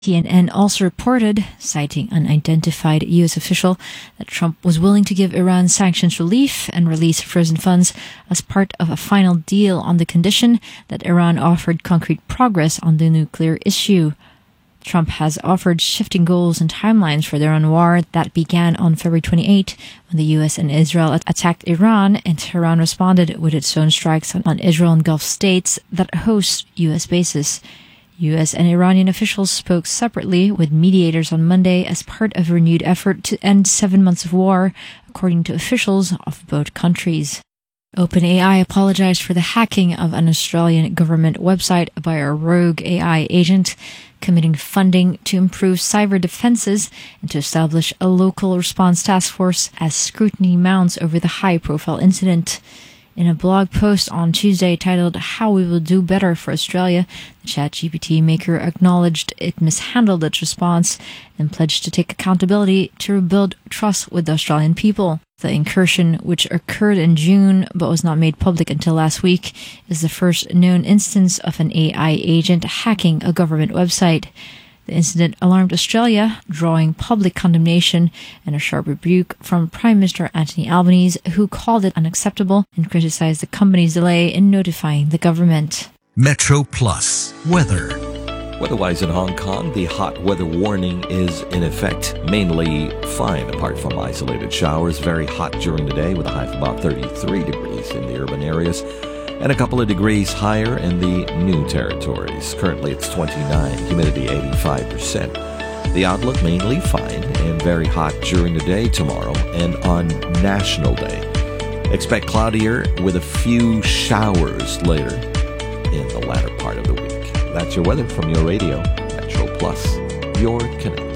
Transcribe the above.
CNN also reported, citing an unidentified U.S. official, that Trump was willing to give Iran sanctions relief and release frozen funds as part of a final deal on the condition that Iran offered concrete progress on the nuclear issue. Trump has offered shifting goals and timelines for the Iran war that began on February 28 when the U.S. and Israel attacked Iran, and Tehran responded with its own strikes on Israel and Gulf states that host U.S. bases. U.S. and Iranian officials spoke separately with mediators on Monday as part of a renewed effort to end 7 months of war, according to officials of both countries. OpenAI apologized for the hacking of an Australian government website by a rogue AI agent, committing funding to improve cyber defenses and to establish a local response task force as scrutiny mounts over the high-profile incident. In a blog post on Tuesday titled "How We Will Do Better for Australia," the ChatGPT maker acknowledged it mishandled its response and pledged to take accountability to rebuild trust with the Australian people. The incursion, which occurred in June but was not made public until last week, is the first known instance of an AI agent hacking a government website. The incident alarmed Australia, drawing public condemnation and a sharp rebuke from Prime Minister Anthony Albanese, who called it unacceptable and criticized the company's delay in notifying the government. Metro Plus weather. Weather-wise in Hong Kong, the hot weather warning is in effect, mainly fine apart from isolated showers. Very hot during the day with a high of about 33 degrees in the urban areas and a couple of degrees higher in the new territories. Currently it's 29, humidity 85%. The outlook mainly fine and very hot during the day tomorrow and on National Day. Expect cloudier with a few showers later in the latter part of the week. That's your weather from your radio, Metro Plus, your connection.